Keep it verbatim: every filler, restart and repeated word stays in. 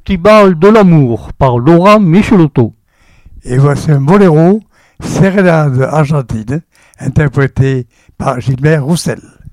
Festival de l'amour par Laura Michelotto. Et voici un boléro, Sérénade argentine, interprété par Gilbert Roussel.